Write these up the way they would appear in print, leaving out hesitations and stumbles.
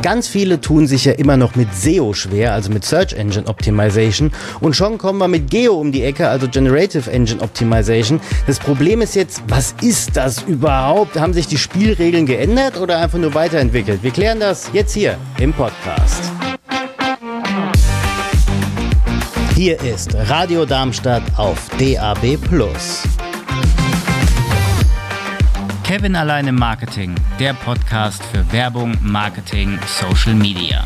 Ganz viele tun sich ja immer noch mit SEO schwer, also mit Search Engine Optimization. Und schon kommen wir mit Geo um die Ecke, also Generative Engine Optimization. Das Problem ist jetzt, was ist das überhaupt? Haben sich die Spielregeln geändert oder einfach nur weiterentwickelt? Wir klären das jetzt hier im Podcast. Hier ist Radio Darmstadt auf DAB+. Kevin allein im Marketing, der Podcast für Werbung, Marketing, Social Media.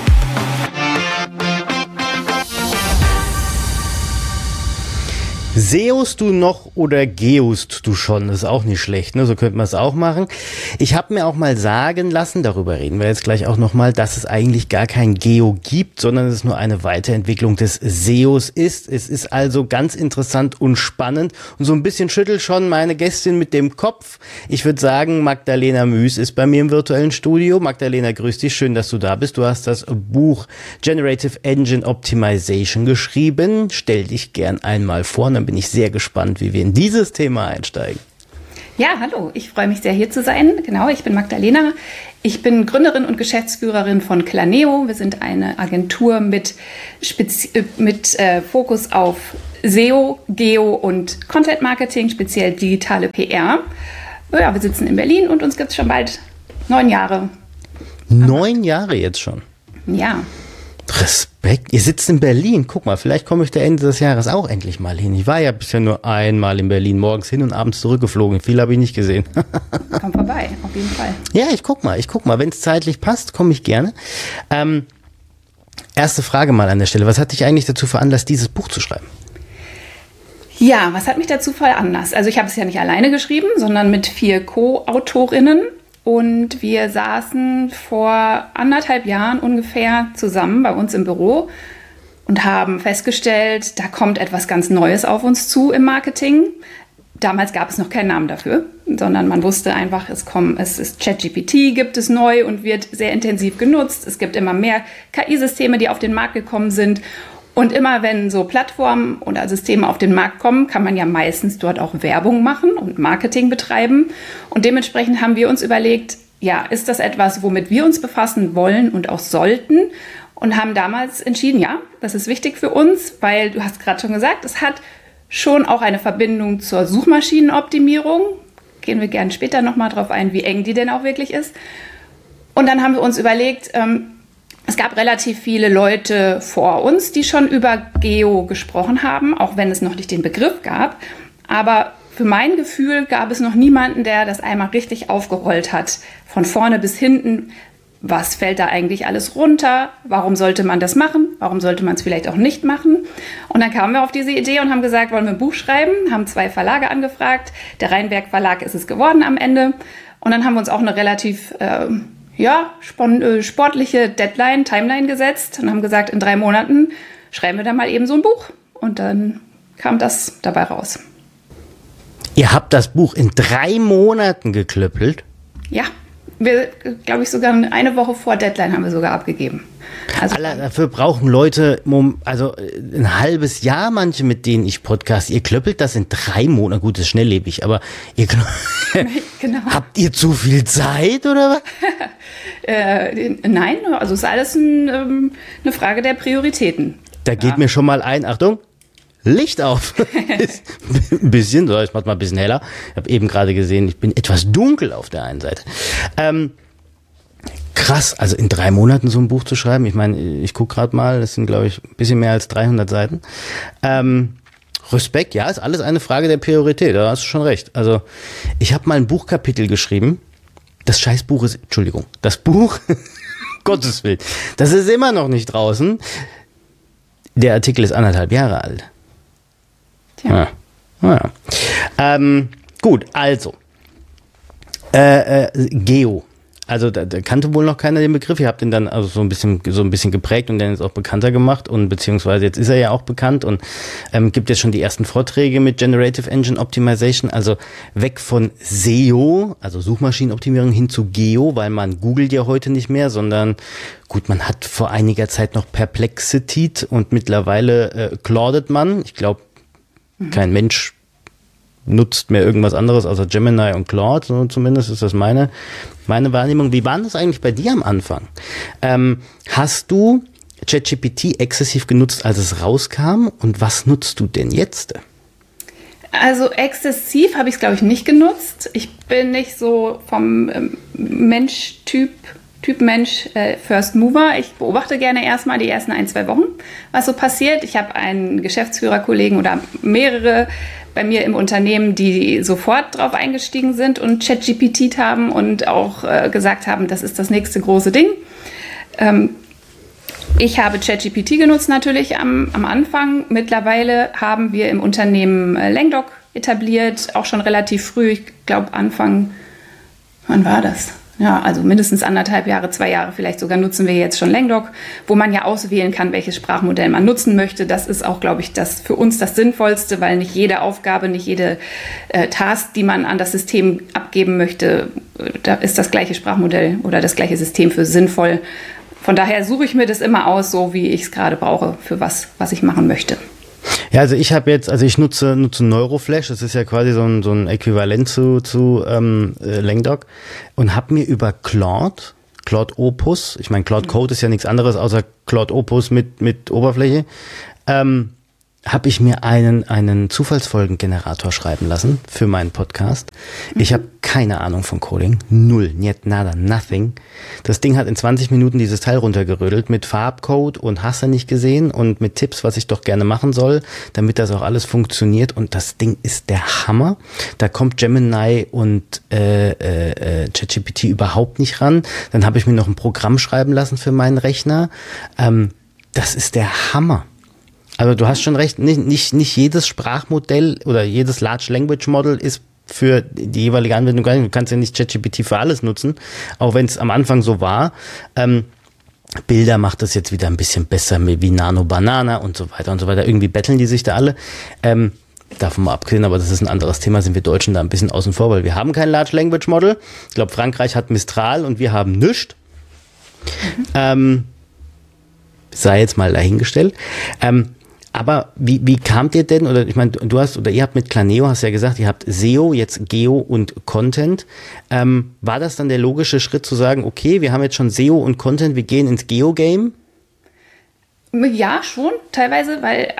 SEOst du noch oder geost du schon? Das ist auch nicht schlecht, ne? So könnte man es auch machen. Ich habe mir auch mal sagen lassen, darüber reden wir jetzt gleich auch nochmal, dass es eigentlich gar kein Geo gibt, sondern es nur eine Weiterentwicklung des SEOs ist. Es ist also ganz interessant und spannend und so ein bisschen schüttelt schon meine Gästin mit dem Kopf. Ich würde sagen, Magdalena Müß ist bei mir im virtuellen Studio. Magdalena, grüß dich, schön, dass du da bist. Du hast das Buch Generative Engine Optimization geschrieben. Stell dich gern einmal vor. Dann bin ich sehr gespannt, wie wir in dieses Thema einsteigen. Ja, hallo, ich freue mich sehr, hier zu sein. Genau, ich bin Magdalena. Ich bin Gründerin und Geschäftsführerin von Claneo. Wir sind eine Agentur mit Fokus auf SEO, Geo und Content Marketing, speziell digitale PR. Ja, wir sitzen in Berlin und uns gibt es schon bald 9 Jahre. 9 Jahre jetzt schon? Ja. Respekt. Ihr sitzt in Berlin. Guck mal, vielleicht komme ich da Ende des Jahres auch endlich mal hin. Ich war ja bisher nur einmal in Berlin, morgens hin und abends zurückgeflogen. Viel habe ich nicht gesehen. Komm vorbei, auf jeden Fall. Ja, ich guck mal. Wenn es zeitlich passt, komme ich gerne. Erste Frage mal an der Stelle. Was hat dich eigentlich dazu veranlasst, dieses Buch zu schreiben? Ja, was hat mich dazu veranlasst? Also ich habe es ja nicht alleine geschrieben, sondern mit 4 Co-Autorinnen. Und wir saßen vor 1,5 Jahren ungefähr zusammen bei uns im Büro und haben festgestellt, da kommt etwas ganz Neues auf uns zu im Marketing. Damals gab es noch keinen Namen dafür, sondern man wusste einfach, es ist ChatGPT, gibt es neu und wird sehr intensiv genutzt. Es gibt immer mehr KI-Systeme, die auf den Markt gekommen sind. Und immer wenn so Plattformen oder Systeme auf den Markt kommen, kann man ja meistens dort auch Werbung machen und Marketing betreiben. Und dementsprechend haben wir uns überlegt, ja, ist das etwas, womit wir uns befassen wollen und auch sollten? Und haben damals entschieden, ja, das ist wichtig für uns, weil du hast gerade schon gesagt, es hat schon auch eine Verbindung zur Suchmaschinenoptimierung. Gehen wir gerne später nochmal drauf ein, wie eng die denn auch wirklich ist. Und dann haben wir uns überlegt, es gab relativ viele Leute vor uns, die schon über Geo gesprochen haben, auch wenn es noch nicht den Begriff gab. Aber für mein Gefühl gab es noch niemanden, der das einmal richtig aufgerollt hat. Von vorne bis hinten, was fällt da eigentlich alles runter? Warum sollte man das machen? Warum sollte man es vielleicht auch nicht machen? Und dann kamen wir auf diese Idee und haben gesagt, wollen wir ein Buch schreiben? Haben 2 Verlage angefragt. Der Rheinwerk Verlag ist es geworden am Ende. Und dann haben wir uns auch eine relativ sportliche Deadline, Timeline gesetzt und haben gesagt, in 3 Monaten schreiben wir dann mal eben so ein Buch. Und dann kam das dabei raus. Ihr habt das Buch in 3 Monaten geklöppelt? Ja, wir, glaube ich, sogar eine Woche vor Deadline haben wir sogar abgegeben. Also, dafür brauchen Leute ein halbes Jahr, manche, mit denen ich podcast. Ihr klöppelt das in 3 Monaten. Gut, das ist schnelllebig, aber genau. Habt ihr zu viel Zeit oder was? Nein, also ist alles eine Frage der Prioritäten. Da geht mir schon mal ein, Achtung, Licht auf. Ein bisschen, so, ich mach mal ein bisschen heller. Ich habe eben gerade gesehen, ich bin etwas dunkel auf der einen Seite. Krass, also in 3 Monaten so ein Buch zu schreiben. Ich meine, ich gucke gerade mal, das sind, glaube ich, ein bisschen mehr als 300 Seiten. Respekt, ja, ist alles eine Frage der Priorität, da hast du schon recht. Also ich habe mal ein Buchkapitel geschrieben. Das Scheißbuch ist, das Buch, Gottes Willen, das ist immer noch nicht draußen. Der Artikel ist 1,5 Jahre alt. Tja. Ja. Gut, also Geo. Also da kannte wohl noch keiner den Begriff. Ihr habt ihn dann also so ein bisschen geprägt und dann jetzt auch bekannter gemacht und beziehungsweise jetzt ist er ja auch bekannt und gibt jetzt schon die ersten Vorträge mit Generative Engine Optimization, also weg von SEO, also Suchmaschinenoptimierung, hin zu Geo, weil man googelt ja heute nicht mehr, sondern gut, man hat vor einiger Zeit noch Perplexity und mittlerweile claudet man. Ich glaube, kein Mensch nutzt mehr irgendwas anderes außer Gemini und Claude, so zumindest ist das meine Wahrnehmung. Wie war das eigentlich bei dir am Anfang? Hast du ChatGPT exzessiv genutzt, als es rauskam? Und was nutzt du denn jetzt? Also exzessiv habe ich es, glaube ich, nicht genutzt. Ich bin nicht so vom Typ Mensch First Mover. Ich beobachte gerne erstmal die ersten 1-2 Wochen, was so passiert. Ich habe einen Geschäftsführerkollegen oder mehrere bei mir im Unternehmen, die sofort drauf eingestiegen sind und ChatGPT haben und auch gesagt haben, das ist das nächste große Ding. Ich habe ChatGPT genutzt natürlich am Anfang. Mittlerweile haben wir im Unternehmen LangDoc etabliert, auch schon relativ früh. Ich glaube wann war das? Ja, also mindestens 1,5 Jahre, 2 Jahre vielleicht sogar nutzen wir jetzt schon LangDoc, wo man ja auswählen kann, welches Sprachmodell man nutzen möchte. Das ist auch, glaube ich, für uns das Sinnvollste, weil nicht jede Aufgabe, nicht jede Task, die man an das System abgeben möchte, da ist das gleiche Sprachmodell oder das gleiche System für sinnvoll. Von daher suche ich mir das immer aus, so wie ich es gerade brauche, für was ich machen möchte. Ja, also ich nutze Neuroflash, das ist ja quasi so ein Äquivalent zu LangDoc, und habe mir über Claude Opus, ich meine Claude Code ist ja nichts anderes außer Claude Opus mit Oberfläche, habe ich mir einen Zufallsfolgengenerator schreiben lassen für meinen Podcast. Ich habe keine Ahnung von Coding. Null, niet, nada, nothing. Das Ding hat in 20 Minuten dieses Teil runtergerödelt mit Farbcode und hast du nicht gesehen und mit Tipps, was ich doch gerne machen soll, damit das auch alles funktioniert. Und das Ding ist der Hammer. Da kommt Gemini und ChatGPT überhaupt nicht ran. Dann habe ich mir noch ein Programm schreiben lassen für meinen Rechner. Das ist der Hammer. Also du hast schon recht, nicht jedes Sprachmodell oder jedes Large Language Model ist für die jeweilige Anwendung geeignet. Du kannst ja nicht ChatGPT für alles nutzen, auch wenn es am Anfang so war. Bilder macht das jetzt wieder ein bisschen besser, wie Nano Banana und so weiter und so weiter. Irgendwie betteln die sich da alle. Davon mal abgesehen, aber das ist ein anderes Thema, sind wir Deutschen da ein bisschen außen vor, weil wir haben kein Large Language Model. Ich glaube, Frankreich hat Mistral und wir haben nichts. Sei jetzt mal dahingestellt. Aber wie kamt ihr denn, oder ich meine, ihr habt mit Planeo, hast ja gesagt, ihr habt SEO, jetzt Geo und Content. War das dann der logische Schritt zu sagen, okay, wir haben jetzt schon SEO und Content, wir gehen ins Geo-Game? Ja, schon, teilweise, weil,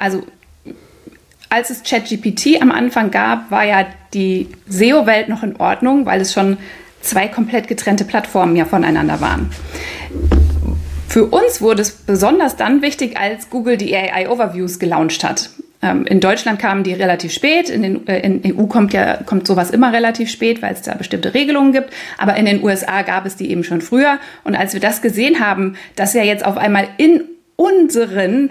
als es ChatGPT am Anfang gab, war ja die SEO-Welt noch in Ordnung, weil es schon 2 komplett getrennte Plattformen ja voneinander waren. Für uns wurde es besonders dann wichtig, als Google die AI-Overviews gelauncht hat. In Deutschland kamen die relativ spät, in EU kommt sowas immer relativ spät, weil es da bestimmte Regelungen gibt, aber in den USA gab es die eben schon früher. Und als wir das gesehen haben, dass ja jetzt auf einmal in unseren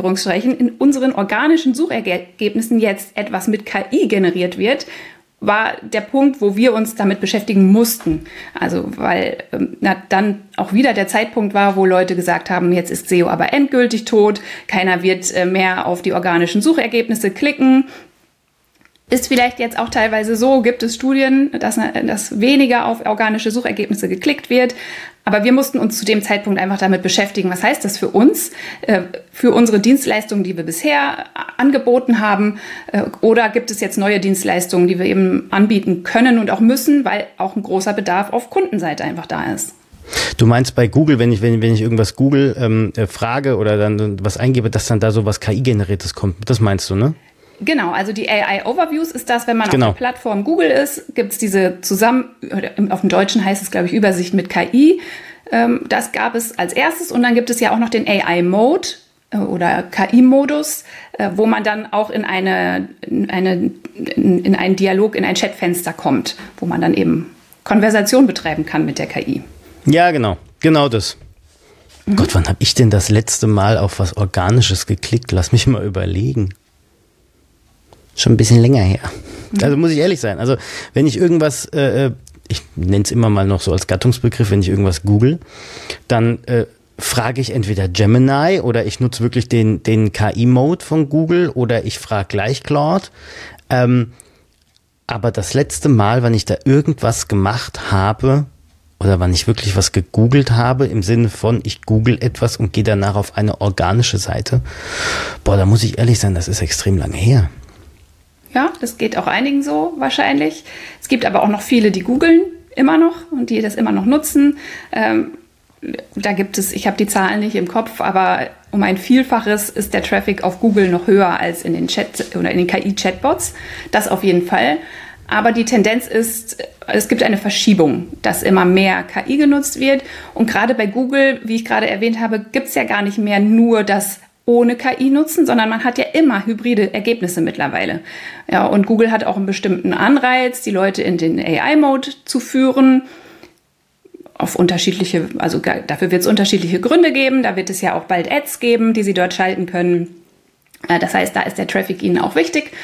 organischen Suchergebnissen jetzt etwas mit KI generiert wird, war der Punkt, wo wir uns damit beschäftigen mussten. Also weil dann auch wieder der Zeitpunkt war, wo Leute gesagt haben, jetzt ist SEO aber endgültig tot, keiner wird mehr auf die organischen Suchergebnisse klicken. Ist vielleicht jetzt auch teilweise so, gibt es Studien, dass weniger auf organische Suchergebnisse geklickt wird. Aber wir mussten uns zu dem Zeitpunkt einfach damit beschäftigen, was heißt das für uns, für unsere Dienstleistungen, die wir bisher angeboten haben, oder gibt es jetzt neue Dienstleistungen, die wir eben anbieten können und auch müssen, weil auch ein großer Bedarf auf Kundenseite einfach da ist. Du meinst bei Google, wenn ich irgendwas Google frage oder dann was eingebe, dass dann da so was KI-generiertes kommt, das meinst du, ne? Genau, also die AI-Overviews ist das, wenn man auf der Plattform Google ist, gibt es diese auf dem Deutschen heißt es, glaube ich, Übersicht mit KI. Das gab es als erstes und dann gibt es ja auch noch den AI-Mode oder KI-Modus, wo man dann auch in einen Dialog, in ein Chatfenster kommt, wo man dann eben Konversation betreiben kann mit der KI. Ja, genau das. Gott, wann habe ich denn das letzte Mal auf was Organisches geklickt? Lass mich mal überlegen. Schon ein bisschen länger her. Also muss ich ehrlich sein. Also wenn ich irgendwas, ich nenne es immer mal noch so als Gattungsbegriff, wenn ich irgendwas google, dann frage ich entweder Gemini oder ich nutze wirklich den KI-Mode von Google oder ich frage gleich Claude. Aber das letzte Mal, wann ich da irgendwas gemacht habe oder wann ich wirklich was gegoogelt habe, im Sinne von ich google etwas und gehe danach auf eine organische Seite, da muss ich ehrlich sein, das ist extrem lange her. Ja, das geht auch einigen so wahrscheinlich. Es gibt aber auch noch viele, die googeln immer noch und die das immer noch nutzen. da gibt es, ich habe die Zahlen nicht im Kopf, aber um ein Vielfaches ist der Traffic auf Google noch höher als in den Chat oder in den KI-Chatbots. Das auf jeden Fall. Aber die Tendenz ist, es gibt eine Verschiebung, dass immer mehr KI genutzt wird. Und gerade bei Google, wie ich gerade erwähnt habe, gibt es ja gar nicht mehr nur das ohne KI nutzen, sondern man hat ja immer hybride Ergebnisse mittlerweile. Ja, und Google hat auch einen bestimmten Anreiz, die Leute in den AI-Mode zu führen. Auf unterschiedliche, also dafür wird es unterschiedliche Gründe geben. Da wird es ja auch bald Ads geben, die sie dort schalten können. Das heißt, da ist der Traffic ihnen auch wichtig.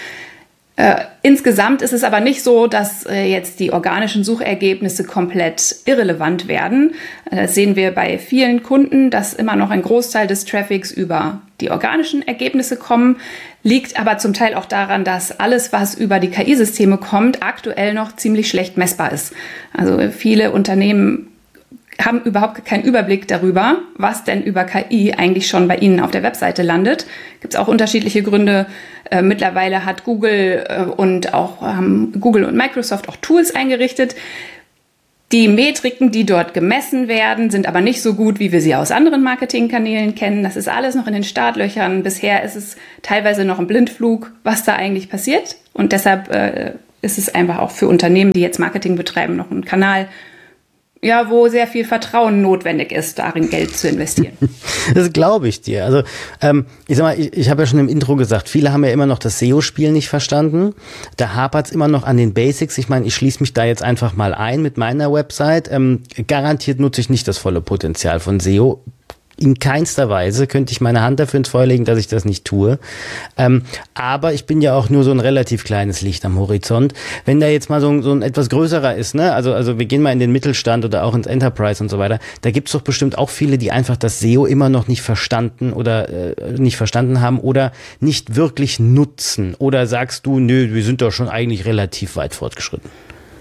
Insgesamt ist es aber nicht so, dass jetzt die organischen Suchergebnisse komplett irrelevant werden. Das sehen wir bei vielen Kunden, dass immer noch ein Großteil des Traffics über die organischen Ergebnisse kommen, liegt aber zum Teil auch daran, dass alles, was über die KI-Systeme kommt, aktuell noch ziemlich schlecht messbar ist. Also viele Unternehmen haben überhaupt keinen Überblick darüber, was denn über KI eigentlich schon bei ihnen auf der Webseite landet. Gibt es auch unterschiedliche Gründe. Mittlerweile hat Google und auch Google und Microsoft auch Tools eingerichtet. Die Metriken, die dort gemessen werden, sind aber nicht so gut, wie wir sie aus anderen Marketingkanälen kennen. Das ist alles noch in den Startlöchern. Bisher ist es teilweise noch ein Blindflug, was da eigentlich passiert. Und deshalb ist es einfach auch für Unternehmen, die jetzt Marketing betreiben, noch ein Kanal, ja, wo sehr viel Vertrauen notwendig ist, darin Geld zu investieren. Das glaube ich dir. Also ich sag mal, ich habe ja schon im Intro gesagt, viele haben ja immer noch das SEO-Spiel nicht verstanden. Da hapert's immer noch an den Basics. Ich meine, ich schließe mich da jetzt einfach mal ein mit meiner Website. Garantiert nutze ich nicht das volle Potenzial von SEO. In keinster Weise könnte ich meine Hand dafür ins Feuer legen, dass ich das nicht tue. Aber ich bin ja auch nur so ein relativ kleines Licht am Horizont. Wenn da jetzt mal so ein etwas größerer ist, ne, also wir gehen mal in den Mittelstand oder auch ins Enterprise und so weiter, da gibt's doch bestimmt auch viele, die einfach das SEO immer noch nicht verstanden oder nicht verstanden haben oder nicht wirklich nutzen. Oder sagst du, nö, wir sind doch schon eigentlich relativ weit fortgeschritten?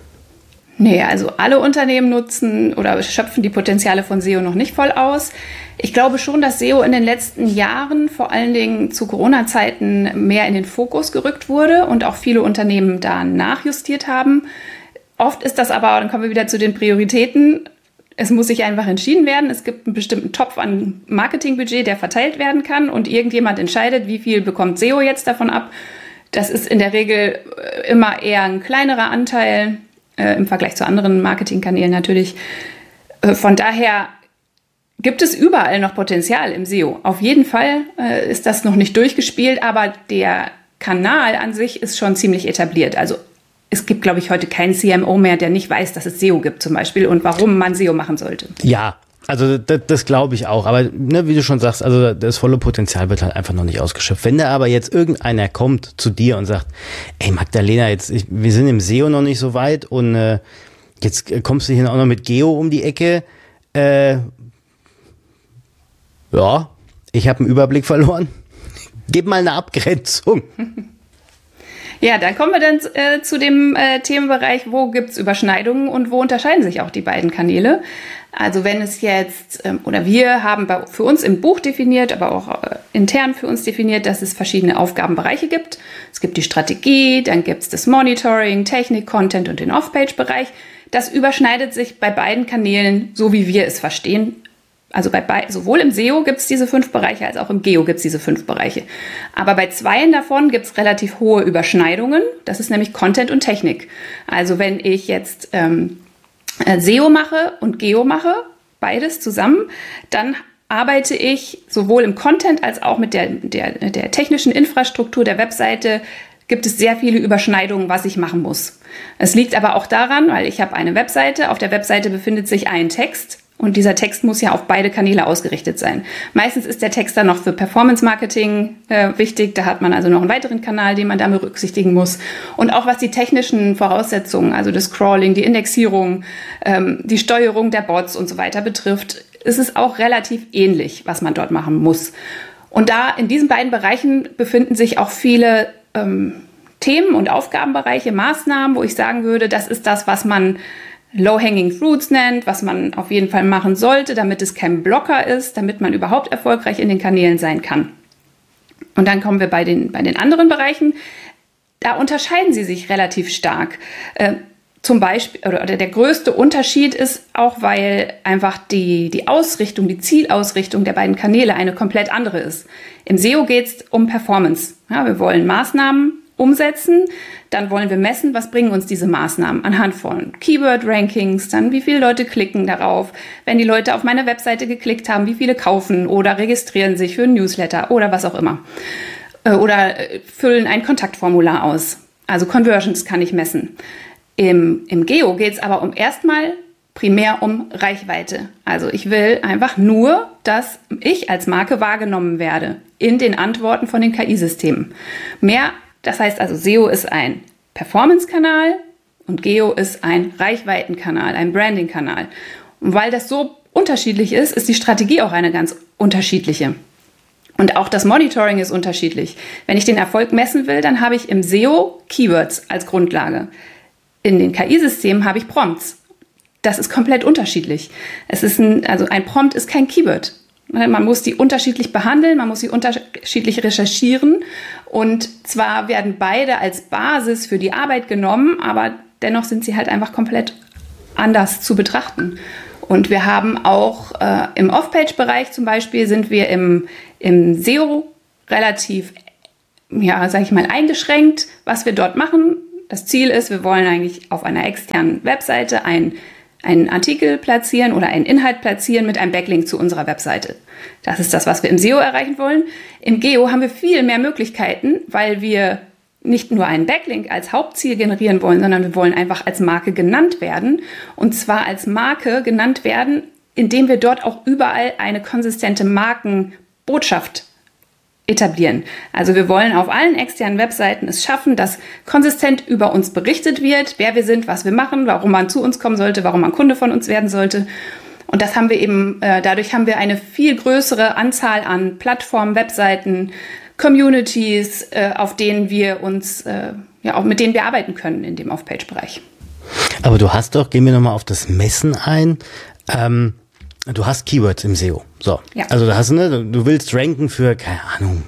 Nee, also alle Unternehmen nutzen oder schöpfen die Potenziale von SEO noch nicht voll aus. Ich glaube schon, dass SEO in den letzten Jahren, vor allen Dingen zu Corona-Zeiten, mehr in den Fokus gerückt wurde und auch viele Unternehmen da nachjustiert haben. Oft ist das aber, dann kommen wir wieder zu den Prioritäten, es muss sich einfach entschieden werden. Es gibt einen bestimmten Topf an Marketingbudget, der verteilt werden kann und irgendjemand entscheidet, wie viel bekommt SEO jetzt davon ab. Das ist in der Regel immer eher ein kleinerer Anteil, im Vergleich zu anderen Marketingkanälen natürlich. Von daher gibt es überall noch Potenzial im SEO. Auf jeden Fall ist das noch nicht durchgespielt, aber der Kanal an sich ist schon ziemlich etabliert. Also es gibt, glaube ich, heute keinen CMO mehr, der nicht weiß, dass es SEO gibt zum Beispiel und warum man SEO machen sollte. Ja, also das glaube ich auch. Aber ne, wie du schon sagst, also das volle Potenzial wird halt einfach noch nicht ausgeschöpft. Wenn da aber jetzt irgendeiner kommt zu dir und sagt, ey Magdalena, wir sind im SEO noch nicht so weit und jetzt kommst du hier auch noch mit Geo um die Ecke. Ja, ich habe einen Überblick verloren. Gib mal eine Abgrenzung. Ja, dann kommen wir dann zu dem Themenbereich, wo gibt's Überschneidungen und wo unterscheiden sich auch die beiden Kanäle. Also wenn es jetzt, oder wir haben für uns im Buch definiert, aber auch intern für uns definiert, dass es verschiedene Aufgabenbereiche gibt. Es gibt die Strategie, dann gibt's das Monitoring, Technik, Content und den Off-Page-Bereich. Das überschneidet sich bei beiden Kanälen, so wie wir es verstehen. Also sowohl im SEO gibt es diese 5 Bereiche, als auch im Geo gibt es diese 5 Bereiche. Aber bei 2 davon gibt es relativ hohe Überschneidungen. Das ist nämlich Content und Technik. Also wenn ich jetzt SEO mache und Geo mache, beides zusammen, dann arbeite ich sowohl im Content als auch mit der technischen Infrastruktur der Webseite. Gibt es sehr viele Überschneidungen, was ich machen muss. Es liegt aber auch daran, weil ich habe eine Webseite, auf der Webseite befindet sich ein Text. Und dieser Text muss ja auf beide Kanäle ausgerichtet sein. Meistens ist der Text dann noch für Performance-Marketing wichtig. Da hat man also noch einen weiteren Kanal, den man da berücksichtigen muss. Und auch was die technischen Voraussetzungen, also das Crawling, die Indexierung, die Steuerung der Bots und so weiter betrifft, ist es auch relativ ähnlich, was man dort machen muss. Und da in diesen beiden Bereichen befinden sich auch viele Themen und Aufgabenbereiche, Maßnahmen, wo ich sagen würde, das ist das, was man Low-Hanging Fruits nennt, was man auf jeden Fall machen sollte, damit es kein Blocker ist, damit man überhaupt erfolgreich in den Kanälen sein kann. Und dann kommen wir bei den anderen Bereichen. Da unterscheiden sie sich relativ stark. Zum Beispiel, oder der größte Unterschied ist auch, weil einfach die Ausrichtung, die Zielausrichtung der beiden Kanäle eine komplett andere ist. Im SEO geht es um Performance. Ja, wir wollen Maßnahmen umsetzen, dann wollen wir messen, was bringen uns diese Maßnahmen anhand von Keyword-Rankings, dann wie viele Leute klicken darauf, wenn die Leute auf meine Webseite geklickt haben, wie viele kaufen oder registrieren sich für ein Newsletter oder was auch immer. Oder füllen ein Kontaktformular aus. Also Conversions kann ich messen. Im Geo geht es aber erstmal primär um Reichweite. Also ich will einfach nur, dass ich als Marke wahrgenommen werde in den Antworten von den KI-Systemen. Das heißt also, SEO ist ein Performance-Kanal und Geo ist ein Reichweitenkanal, ein Branding-Kanal. Und weil das so unterschiedlich ist, ist die Strategie auch eine ganz unterschiedliche. Und auch das Monitoring ist unterschiedlich. Wenn ich den Erfolg messen will, dann habe ich im SEO Keywords als Grundlage. In den KI-Systemen habe ich Prompts. Das ist komplett unterschiedlich. Ein Prompt ist kein Keyword. Man muss die unterschiedlich behandeln, man muss sie unterschiedlich recherchieren. Und zwar werden beide als Basis für die Arbeit genommen, aber dennoch sind sie halt einfach komplett anders zu betrachten. Und wir haben auch im Off-Page-Bereich zum Beispiel sind wir im SEO relativ, eingeschränkt, was wir dort machen. Das Ziel ist, wir wollen eigentlich auf einer externen Webseite einen Artikel platzieren oder einen Inhalt platzieren mit einem Backlink zu unserer Webseite. Das ist das, was wir im SEO erreichen wollen. Im Geo haben wir viel mehr Möglichkeiten, weil wir nicht nur einen Backlink als Hauptziel generieren wollen, sondern wir wollen einfach als Marke genannt werden. Und zwar als Marke genannt werden, indem wir dort auch überall eine konsistente Markenbotschaft etablieren. Also wir wollen auf allen externen Webseiten es schaffen, dass konsistent über uns berichtet wird, wer wir sind, was wir machen, warum man zu uns kommen sollte, warum man Kunde von uns werden sollte. Und das haben wir eben, dadurch haben wir eine viel größere Anzahl an Plattformen, Webseiten, Communities, auf denen wir uns, auch mit denen wir arbeiten können in dem Off-Page-Bereich. Aber du hast doch, gehen wir nochmal auf das Messen ein, du hast Keywords im SEO. So. Ja. Also du willst ranken für, keine Ahnung,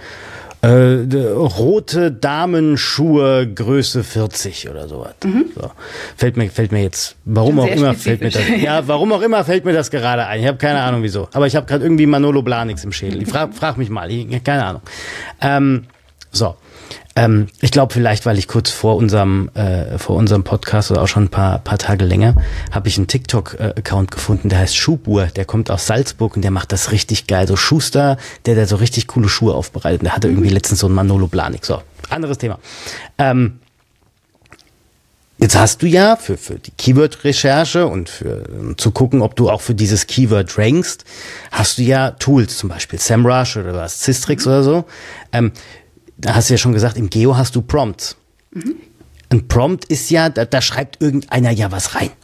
rote Damenschuhe Größe 40 oder sowas. Mhm. So. Fällt mir jetzt, warum auch immer fällt mir das gerade ein. Ich habe keine Ahnung wieso. Aber ich habe gerade irgendwie Manolo Blahniks im Schädel. Frag mich mal. Keine Ahnung. Ich glaube vielleicht, weil ich kurz vor unserem Podcast oder auch schon ein paar Tage länger, habe ich einen TikTok-Account gefunden, der heißt Schuhbur, der kommt aus Salzburg und der macht das richtig geil. So Schuster, der so richtig coole Schuhe aufbereitet. Der hatte irgendwie letztens so einen Manolo Blahnik. So, anderes Thema. Jetzt hast du ja für die Keyword-Recherche und zu gucken, ob du auch für dieses Keyword rankst, hast du ja Tools, zum Beispiel SEMrush oder was, Systrix oder so. Da hast du ja schon gesagt, im Geo hast du Prompts. Mhm. Ein Prompt ist ja, da schreibt irgendeiner ja was rein.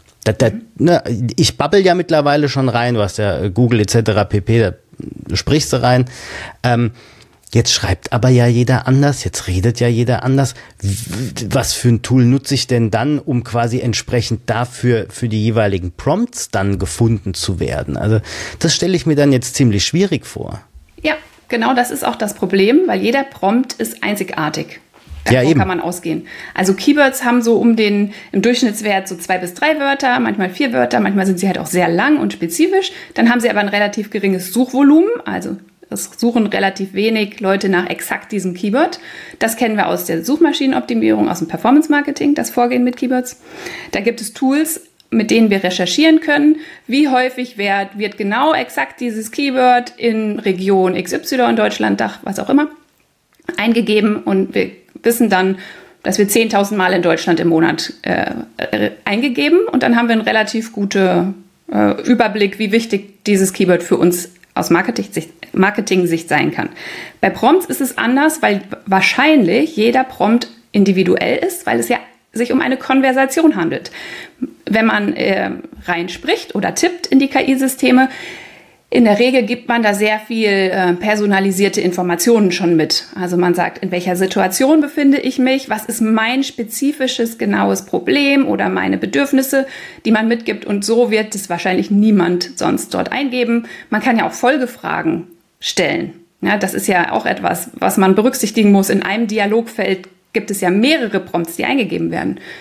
Ich babbel ja mittlerweile schon rein, du hast ja Google etc. pp, da sprichst du rein. Jetzt schreibt aber ja jeder anders, jetzt redet ja jeder anders. Was für ein Tool nutze ich denn dann, um quasi entsprechend dafür für die jeweiligen Prompts dann gefunden zu werden? Also das stelle ich mir dann jetzt ziemlich schwierig vor. Ja. Genau, das ist auch das Problem, weil jeder Prompt ist einzigartig. Davon kann man ausgehen. Also Keywords haben so im Durchschnittswert so 2 bis 3 Wörter, manchmal 4 Wörter, manchmal sind sie halt auch sehr lang und spezifisch. Dann haben sie aber ein relativ geringes Suchvolumen, also es suchen relativ wenig Leute nach exakt diesem Keyword. Das kennen wir aus der Suchmaschinenoptimierung, aus dem Performance-Marketing, das Vorgehen mit Keywords. Da gibt es Tools, mit denen wir recherchieren können, wie häufig wird genau exakt dieses Keyword in Region XY in Deutschland, Dach, was auch immer, eingegeben und wir wissen dann, dass wir 10.000 Mal in Deutschland im Monat eingegeben und dann haben wir einen relativ guten Überblick, wie wichtig dieses Keyword für uns aus Marketing-Sicht sein kann. Bei Prompts ist es anders, weil wahrscheinlich jeder Prompt individuell ist, weil es ja sich um eine Konversation handelt. Wenn man reinspricht oder tippt in die KI-Systeme, in der Regel gibt man da sehr viel personalisierte Informationen schon mit. Also man sagt, in welcher Situation befinde ich mich, was ist mein spezifisches, genaues Problem oder meine Bedürfnisse, die man mitgibt. Und so wird es wahrscheinlich niemand sonst dort eingeben. Man kann ja auch Folgefragen stellen. Ja, das ist ja auch etwas, was man berücksichtigen muss. In einem Dialogfeld gibt es ja mehrere Prompts, die eingegeben werden.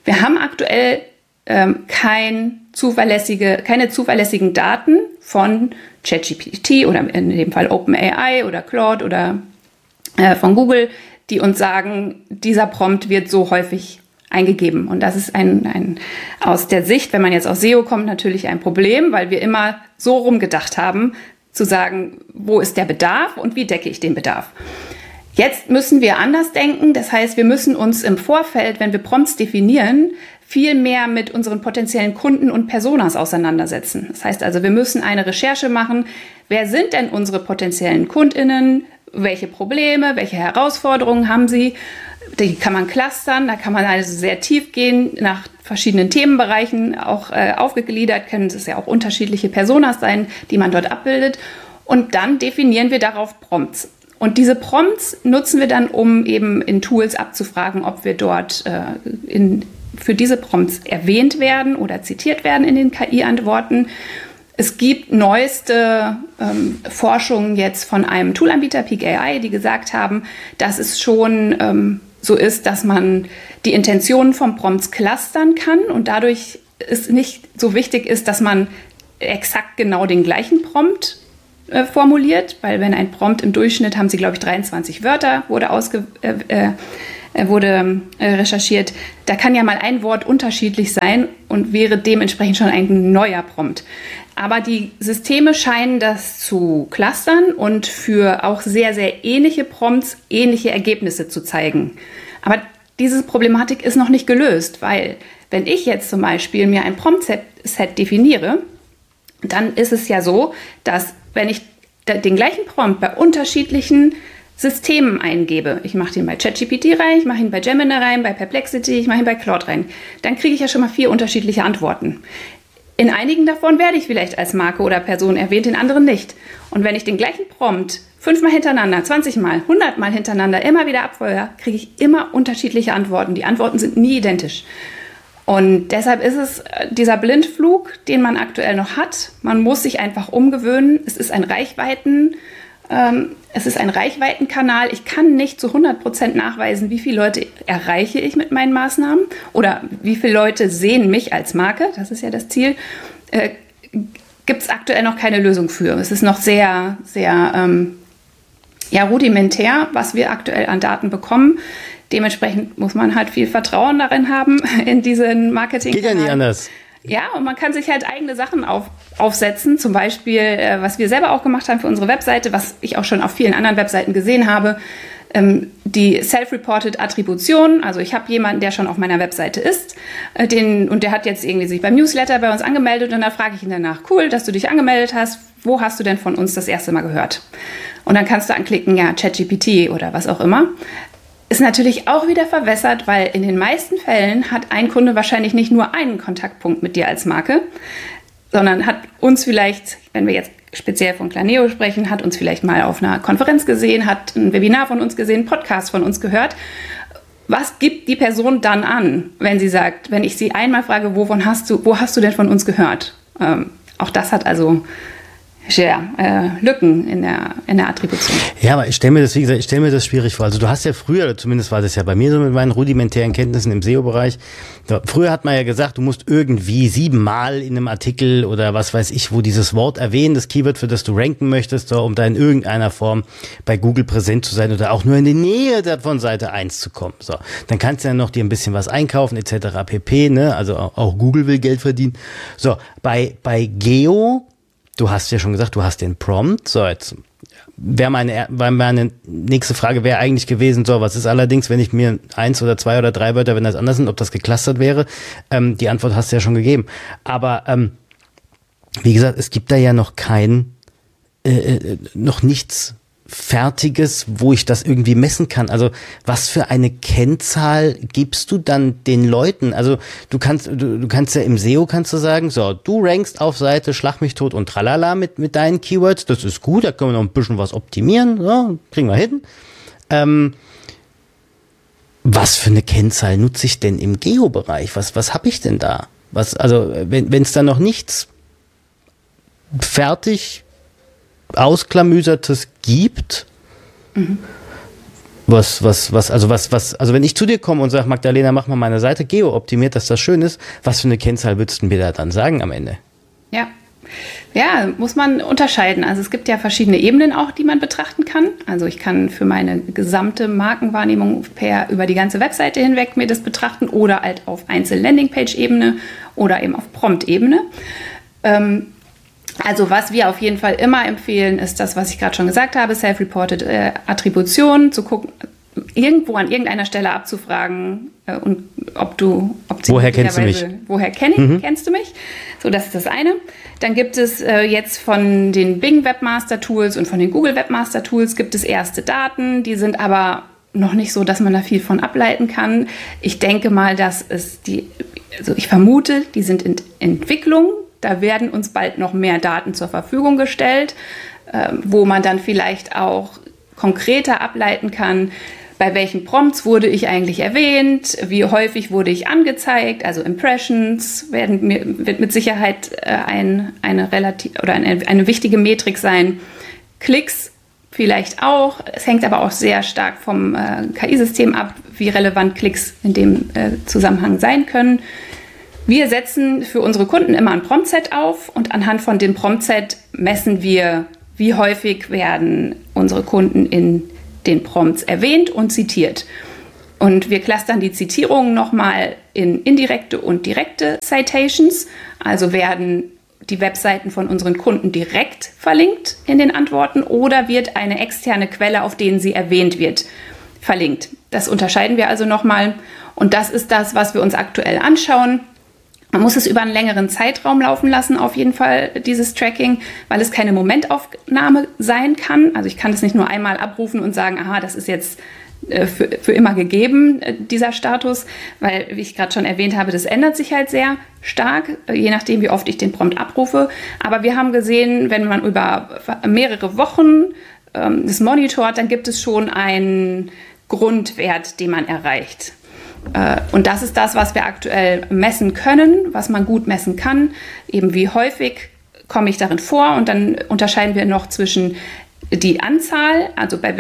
Wir haben aktuell keine zuverlässigen Daten von ChatGPT oder in dem Fall OpenAI oder Claude oder von Google, die uns sagen, dieser Prompt wird so häufig eingegeben. Und das ist aus der Sicht, wenn man jetzt aus SEO kommt, natürlich ein Problem, weil wir immer so rumgedacht haben, zu sagen, wo ist der Bedarf und wie decke ich den Bedarf. Jetzt müssen wir anders denken. Das heißt, wir müssen uns im Vorfeld, wenn wir Prompts definieren, viel mehr mit unseren potenziellen Kunden und Personas auseinandersetzen. Das heißt also, wir müssen eine Recherche machen. Wer sind denn unsere potenziellen KundInnen? Welche Probleme, welche Herausforderungen haben sie? Die kann man clustern, da kann man also sehr tief gehen, nach verschiedenen Themenbereichen auch aufgegliedert, können es ja auch unterschiedliche Personas sein, die man dort abbildet. Und dann definieren wir darauf Prompts. Und diese Prompts nutzen wir dann, um eben in Tools abzufragen, ob wir dort für diese Prompts erwähnt werden oder zitiert werden in den KI-Antworten. Es gibt neueste Forschungen jetzt von einem Toolanbieter, Peak AI, die gesagt haben, dass es schon so ist, dass man die Intentionen von Prompts clustern kann und dadurch es nicht so wichtig ist, dass man exakt genau den gleichen Prompt formuliert, weil wenn ein Prompt im Durchschnitt, haben sie, glaube ich, 23 Wörter, wurde recherchiert, da kann ja mal ein Wort unterschiedlich sein und wäre dementsprechend schon ein neuer Prompt. Aber die Systeme scheinen das zu clustern und für auch sehr, sehr ähnliche Prompts ähnliche Ergebnisse zu zeigen. Aber diese Problematik ist noch nicht gelöst, weil wenn ich jetzt zum Beispiel mir ein Prompt-Set definiere, dann ist es ja so, dass wenn ich den gleichen Prompt bei unterschiedlichen Systemen eingebe, ich mache den bei ChatGPT rein, ich mache ihn bei Gemini rein, bei Perplexity, ich mache ihn bei Claude rein, dann kriege ich ja schon mal 4 unterschiedliche Antworten. In einigen davon werde ich vielleicht als Marke oder Person erwähnt, in anderen nicht. Und wenn ich den gleichen Prompt 5-mal hintereinander, 20-mal, 100-mal hintereinander immer wieder abfeuere, kriege ich immer unterschiedliche Antworten. Die Antworten sind nie identisch. Und deshalb ist es dieser Blindflug, den man aktuell noch hat. Man muss sich einfach umgewöhnen. Es ist ein Reichweitenkanal. Ich kann nicht zu 100% nachweisen, wie viele Leute erreiche ich mit meinen Maßnahmen oder wie viele Leute sehen mich als Marke. Das ist ja das Ziel. Gibt es aktuell noch keine Lösung für. Es ist noch sehr, sehr rudimentär, was wir aktuell an Daten bekommen. Dementsprechend muss man halt viel Vertrauen darin haben in diesen Marketing. Geht ja nicht anders. Ja, und man kann sich halt eigene Sachen aufsetzen, zum Beispiel, was wir selber auch gemacht haben für unsere Webseite, was ich auch schon auf vielen anderen Webseiten gesehen habe, die Self-Reported Attribution. Also ich habe jemanden, der schon auf meiner Webseite ist, und der hat jetzt irgendwie sich beim Newsletter bei uns angemeldet und da frage ich ihn danach, cool, dass du dich angemeldet hast, wo hast du denn von uns das erste Mal gehört? Und dann kannst du anklicken, ja, ChatGPT oder was auch immer. Ist natürlich auch wieder verwässert, weil in den meisten Fällen hat ein Kunde wahrscheinlich nicht nur einen Kontaktpunkt mit dir als Marke, sondern hat uns vielleicht, wenn wir jetzt speziell von Planeo sprechen, hat uns vielleicht mal auf einer Konferenz gesehen, hat ein Webinar von uns gesehen, einen Podcast von uns gehört. Was gibt die Person dann an, wenn sie sagt, wenn ich sie einmal frage, wo hast du denn von uns gehört? Auch das hat also Lücken in der Attribution. Ja, aber ich stelle mir das schwierig vor. Also du hast ja früher, zumindest war das ja bei mir so mit meinen rudimentären Kenntnissen im SEO-Bereich, früher hat man ja gesagt, du musst irgendwie 7-mal in einem Artikel oder was weiß ich, wo dieses Wort erwähnen, das Keyword, für das du ranken möchtest, so, um da in irgendeiner Form bei Google präsent zu sein oder auch nur in die Nähe von Seite 1 zu kommen. So, dann kannst du ja noch dir ein bisschen was einkaufen etc. pp. Ne? Also auch Google will Geld verdienen. So, bei Geo, du hast ja schon gesagt, du hast den Prompt. So, jetzt wäre meine nächste Frage wäre eigentlich gewesen, so, was ist allerdings, wenn ich mir 1 oder 2 oder 3 Wörter, wenn das anders sind, ob das geclustert wäre? Die Antwort hast du ja schon gegeben. Aber wie gesagt, es gibt da ja noch noch nichts Fertiges, wo ich das irgendwie messen kann. Also was für eine Kennzahl gibst du dann den Leuten? Also du kannst ja im SEO kannst du sagen, so, du rankst auf Seite Schlag mich tot und tralala mit deinen Keywords, das ist gut, da können wir noch ein bisschen was optimieren, so, kriegen wir hin. Was für eine Kennzahl nutze ich denn im Geo-Bereich? Was habe ich denn da? Also wenn es da noch nichts fertig Ausklamüsertes gibt, Also wenn ich zu dir komme und sage, Magdalena, mach mal meine Seite geo-optimiert, dass das schön ist, was für eine Kennzahl würdest du mir da dann sagen am Ende? Ja, muss man unterscheiden. Also es gibt ja verschiedene Ebenen auch, die man betrachten kann. Also ich kann für meine gesamte Markenwahrnehmung über die ganze Webseite hinweg mir das betrachten oder halt auf Einzel-Landingpage-Ebene oder eben auf Prompt-Ebene. Also was wir auf jeden Fall immer empfehlen, ist das, was ich gerade schon gesagt habe, Self-Reported Attribution, zu gucken, irgendwo an irgendeiner Stelle abzufragen und woher kennst du mich? Kennst du mich? So, das ist das eine. Dann gibt es jetzt von den Bing Webmaster Tools und von den Google Webmaster Tools gibt es erste Daten, die sind aber noch nicht so, dass man da viel von ableiten kann. Ich denke mal, ich vermute, die sind in Entwicklung. Da werden uns bald noch mehr Daten zur Verfügung gestellt, wo man dann vielleicht auch konkreter ableiten kann, bei welchen Prompts wurde ich eigentlich erwähnt, wie häufig wurde ich angezeigt, also Impressions wird mit Sicherheit eine wichtige Metrik sein. Klicks vielleicht auch. Es hängt aber auch sehr stark vom KI-System ab, wie relevant Klicks in dem Zusammenhang sein können. Wir setzen für unsere Kunden immer ein Prompt-Set auf und anhand von dem Prompt-Set messen wir, wie häufig werden unsere Kunden in den Prompts erwähnt und zitiert. Und wir clustern die Zitierungen nochmal in indirekte und direkte Citations. Also werden die Webseiten von unseren Kunden direkt verlinkt in den Antworten oder wird eine externe Quelle, auf denen sie erwähnt wird, verlinkt. Das unterscheiden wir also nochmal. Und das ist das, was wir uns aktuell anschauen. Man muss es über einen längeren Zeitraum laufen lassen, auf jeden Fall, dieses Tracking, weil es keine Momentaufnahme sein kann. Also ich kann es nicht nur einmal abrufen und sagen, aha, das ist jetzt für immer gegeben, dieser Status, weil, wie ich gerade schon erwähnt habe, das ändert sich halt sehr stark, je nachdem, wie oft ich den Prompt abrufe. Aber wir haben gesehen, wenn man über mehrere Wochen das monitort, dann gibt es schon einen Grundwert, den man erreicht. Und das ist das, was wir aktuell messen können, was man gut messen kann. Eben wie häufig komme ich darin vor. Und dann unterscheiden wir noch zwischen die Anzahl, also bei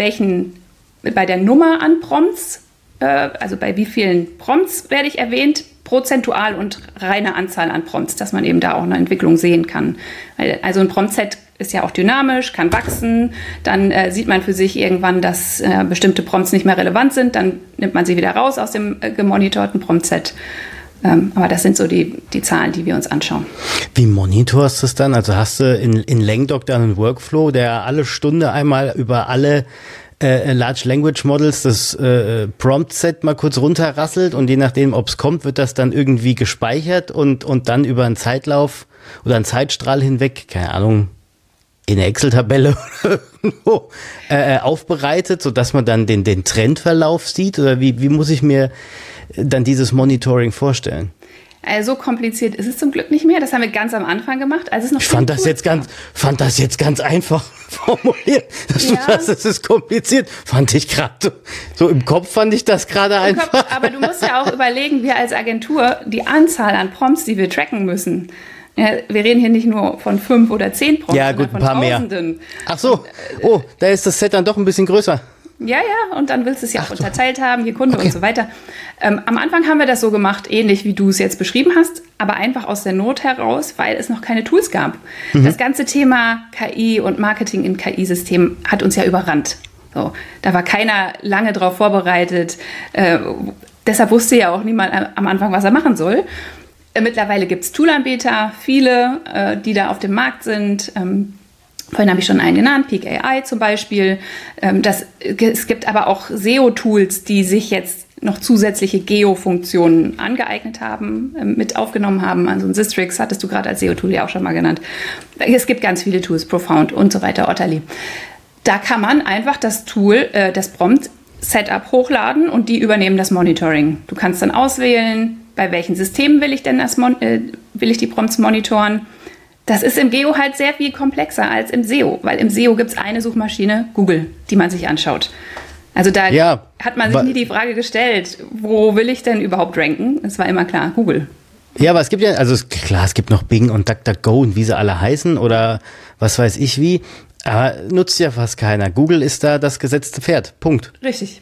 der Nummer an Prompts, also bei wie vielen Prompts werde ich erwähnt, prozentual und reine Anzahl an Prompts, dass man eben da auch eine Entwicklung sehen kann. Also ein Prompt-Set ist ja auch dynamisch, kann wachsen, dann sieht man für sich irgendwann, dass bestimmte Prompts nicht mehr relevant sind, dann nimmt man sie wieder raus aus dem gemonitorten Prompt-Set. Aber das sind so die Zahlen, die wir uns anschauen. Wie monitorst du es dann? Also hast du in Langdoc dann einen Workflow, der alle Stunde einmal über alle Large Language Models das Prompt-Set mal kurz runterrasselt und je nachdem, ob es kommt, wird das dann irgendwie gespeichert und dann über einen Zeitlauf oder einen Zeitstrahl hinweg, keine Ahnung, in der Excel-Tabelle aufbereitet, sodass man dann den Trendverlauf sieht? Oder wie muss ich mir dann dieses Monitoring vorstellen? So kompliziert ist es zum Glück nicht mehr. Das haben wir ganz am Anfang gemacht. Als es noch ich fand das jetzt ganz einfach formuliert. Dass du sagst, es ist kompliziert. Fand ich gerade so im Kopf fand ich das gerade einfach. Aber du musst ja auch überlegen, wir als Agentur, die Anzahl an Prompts, die wir tracken müssen. Ja, wir reden hier nicht nur von 5 oder 10 Prompts, ja, gut, sondern von ein paar Tausenden. Mehr. Ach so, da ist das Set dann doch ein bisschen größer. Ja, und dann willst du es ja auch unterteilt haben, hier Kunde und so weiter. Am Anfang haben wir das so gemacht, ähnlich wie du es jetzt beschrieben hast, aber einfach aus der Not heraus, weil es noch keine Tools gab. Das ganze Thema KI und Marketing in KI-Systemen hat uns ja überrannt. So, da war keiner lange drauf vorbereitet. Deshalb wusste ja auch niemand am Anfang, was er machen soll. Mittlerweile gibt es Toolanbieter, viele, die da auf dem Markt sind. Vorhin habe ich schon einen genannt, Peak AI zum Beispiel. Es gibt aber auch SEO-Tools, die sich jetzt noch zusätzliche Geo-Funktionen angeeignet haben, mit aufgenommen haben. Also ein Sistrix hattest du gerade als SEO-Tool ja auch schon mal genannt. Es gibt ganz viele Tools, Profound und so weiter, Otterly. Da kann man einfach das Tool, das Prompt-Setup hochladen und die übernehmen das Monitoring. Du kannst dann auswählen, bei welchen Systemen will ich die Prompts monitoren. Das ist im Geo halt sehr viel komplexer als im SEO, weil im SEO gibt es eine Suchmaschine, Google, die man sich anschaut. Also da hat man sich nie die Frage gestellt, wo will ich denn überhaupt ranken? Es war immer klar, Google. Ja, aber es gibt ja, also klar, es gibt noch Bing und DuckDuckGo und wie sie alle heißen oder was weiß ich wie, aber nutzt ja fast keiner. Google ist da das gesetzte Pferd, Punkt. Richtig.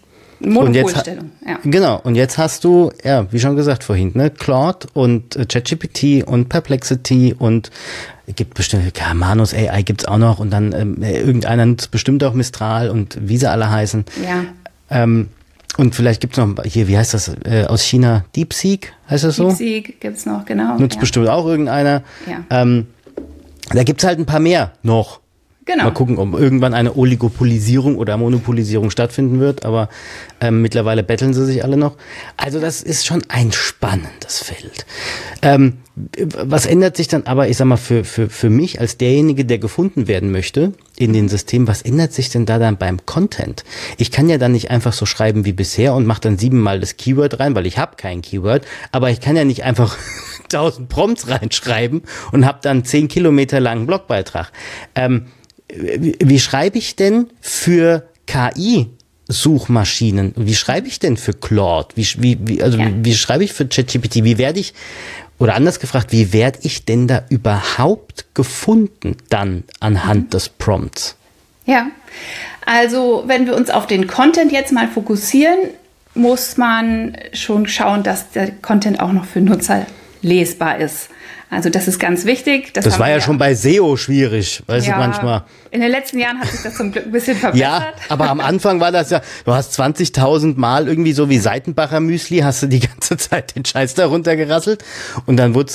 Monopolstellung, ja. Genau, und jetzt hast du, ja, wie schon gesagt vorhin, ne, Claude und ChatGPT und Perplexity und gibt bestimmt, ja, Manus AI gibt's auch noch und dann irgendeiner nutzt bestimmt auch Mistral und wie sie alle heißen. Ja. Und vielleicht gibt's noch hier, wie heißt das, aus China, DeepSeek, heißt das so? DeepSeek gibt's noch, genau. Nutzt bestimmt auch irgendeiner. Ja. Da gibt's halt ein paar mehr noch. Genau. Mal gucken, ob irgendwann eine Oligopolisierung oder Monopolisierung stattfinden wird, aber mittlerweile betteln sie sich alle noch. Also das ist schon ein spannendes Feld. Was ändert sich dann aber, ich sag mal, für mich als derjenige, der gefunden werden möchte in den Systemen, was ändert sich denn da dann beim Content? Ich kann ja dann nicht einfach so schreiben wie bisher und mache dann 7-mal das Keyword rein, weil ich habe kein Keyword, aber ich kann ja nicht einfach 1000 Prompts reinschreiben und habe dann 10 Kilometer langen Blogbeitrag. Wie schreibe ich denn für KI-Suchmaschinen? Wie schreibe ich denn für Claude? Wie schreibe ich für ChatGPT? Oder anders gefragt, wie werde ich denn da überhaupt gefunden dann anhand des Prompts? Ja, also wenn wir uns auf den Content jetzt mal fokussieren, muss man schon schauen, dass der Content auch noch für Nutzer lesbar ist. Also das ist ganz wichtig. Das war ja schon bei SEO schwierig, weißt du, manchmal. In den letzten Jahren hat sich das zum Glück ein bisschen verbessert. Ja, aber am Anfang war das ja, du hast 20.000 Mal irgendwie so wie Seitenbacher Müsli, hast du die ganze Zeit den Scheiß da runtergerasselt und dann wurde